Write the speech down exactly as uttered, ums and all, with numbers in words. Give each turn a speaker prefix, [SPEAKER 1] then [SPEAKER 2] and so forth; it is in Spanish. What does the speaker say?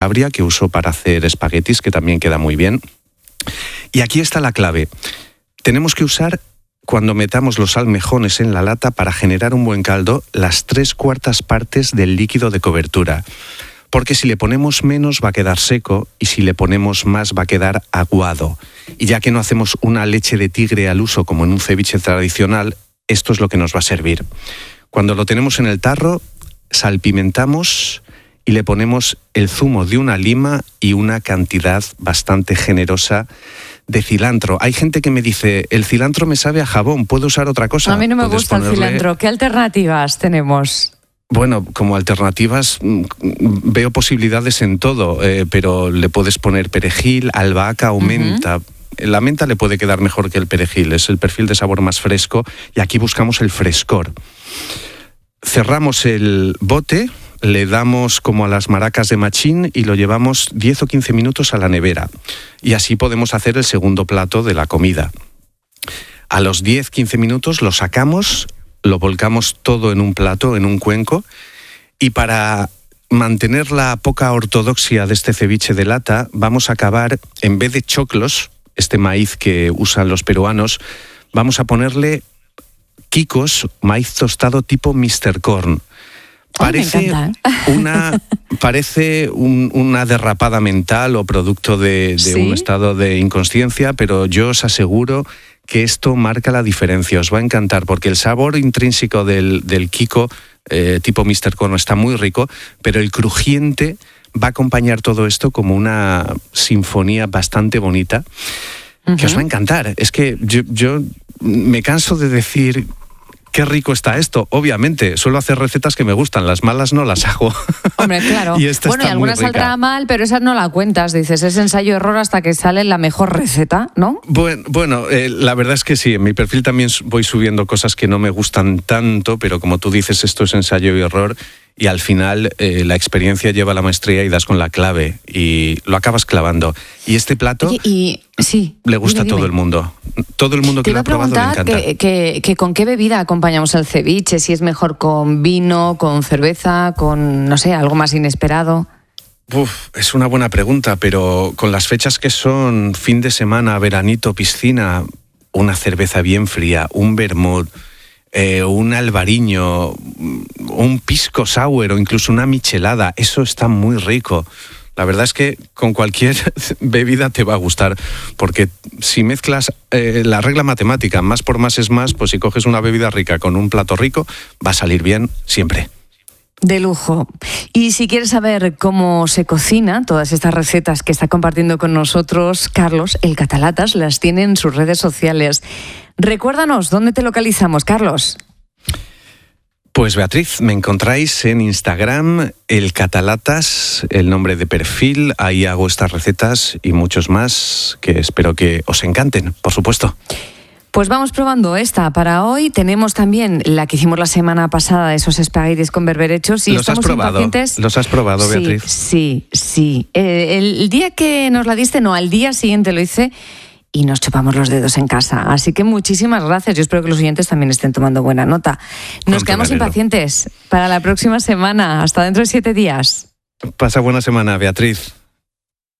[SPEAKER 1] Calabria, que uso para hacer espaguetis, que también queda muy bien. Y aquí está la clave. Tenemos que usar, cuando metamos los almejones en la lata para generar un buen caldo, las tres cuartas partes del líquido de cobertura. Porque si le ponemos menos va a quedar seco y si le ponemos más va a quedar aguado. Y ya que no hacemos una leche de tigre al uso como en un ceviche tradicional, esto es lo que nos va a servir. Cuando lo tenemos en el tarro, salpimentamos y le ponemos el zumo de una lima y una cantidad bastante generosa de cilantro. Hay gente que me dice, el cilantro me sabe a jabón, ¿puedo usar otra cosa?
[SPEAKER 2] A mí no me gusta ponerle... el cilantro. ¿Qué alternativas tenemos?
[SPEAKER 1] Bueno, como alternativas veo posibilidades en todo, eh, pero le puedes poner perejil, albahaca o uh-huh. menta. La menta le puede quedar mejor que el perejil, es el perfil de sabor más fresco y aquí buscamos el frescor. Cerramos el bote, le damos como a las maracas de machín y lo llevamos diez o quince minutos a la nevera. Y así podemos hacer el segundo plato de la comida. A los diez a quince minutos lo sacamos, lo volcamos todo en un plato, en un cuenco, y para mantener la poca ortodoxia de este ceviche de lata, vamos a acabar, en vez de choclos, este maíz que usan los peruanos, vamos a ponerle quicos, maíz tostado tipo mister Corn. Parece,
[SPEAKER 2] oh,
[SPEAKER 1] una, parece un, una derrapada mental o producto de, de ¿Sí? un estado de inconsciencia, pero yo os aseguro que esto marca la diferencia. Os va a encantar porque el sabor intrínseco del, del Kiko eh, tipo mister Corn está muy rico, pero el crujiente va a acompañar todo esto como una sinfonía bastante bonita que uh-huh. os va a encantar. Es que yo, yo me canso de decir... Qué rico está esto, obviamente. Suelo hacer recetas que me gustan, las malas no las hago.
[SPEAKER 2] Hombre, claro.
[SPEAKER 1] y esta
[SPEAKER 2] bueno,
[SPEAKER 1] está
[SPEAKER 2] y alguna
[SPEAKER 1] muy rica.
[SPEAKER 2] Saldrá mal, pero esa no la cuentas. Dices, es ensayo-error hasta que sale la mejor receta, ¿no?
[SPEAKER 1] Bueno, bueno eh, la verdad es que sí. En mi perfil también voy subiendo cosas que no me gustan tanto, pero como tú dices, esto es ensayo y error. Y al final eh, la experiencia lleva a la maestría y das con la clave y lo acabas clavando. Y este plato
[SPEAKER 2] Oye, y, sí,
[SPEAKER 1] le gusta
[SPEAKER 2] dime,
[SPEAKER 1] a todo
[SPEAKER 2] dime.
[SPEAKER 1] el mundo. Todo el mundo que lo ha probado le encanta.
[SPEAKER 2] Que, que, que con qué bebida acompañamos el ceviche, si es mejor con vino, con cerveza, con, no sé, algo más inesperado.
[SPEAKER 1] Uf, es una buena pregunta, pero con las fechas que son fin de semana, veranito, piscina, una cerveza bien fría, un vermut, Eh, un albariño, un pisco sour o incluso una michelada, eso está muy rico. La verdad es que con cualquier bebida te va a gustar, porque si mezclas eh, la regla matemática, más por más es más, pues si coges una bebida rica con un plato rico, va a salir bien siempre.
[SPEAKER 2] De lujo. Y si quieres saber cómo se cocina, todas estas recetas que está compartiendo con nosotros Carlos, el Catalatas, las tiene en sus redes sociales. Recuérdanos, ¿dónde te localizamos, Carlos?
[SPEAKER 1] Pues Beatriz, me encontráis en Instagram, el Catalatas, el nombre de perfil, ahí hago estas recetas y muchos más que espero que os encanten, por supuesto.
[SPEAKER 2] Pues vamos probando esta para hoy. Tenemos también la que hicimos la semana pasada, esos espaguetis con berberechos. Y
[SPEAKER 1] ¿Los has probado?
[SPEAKER 2] Impacientes.
[SPEAKER 1] ¿Los has probado, Beatriz?
[SPEAKER 2] Sí, sí, sí. Eh, el día que nos la diste, no, al día siguiente lo hice y nos chupamos los dedos en casa. Así que muchísimas gracias. Yo espero que los oyentes también estén tomando buena nota. Nos quedamos impacientes para la próxima semana. Hasta dentro de siete días.
[SPEAKER 1] Pasa buena semana, Beatriz.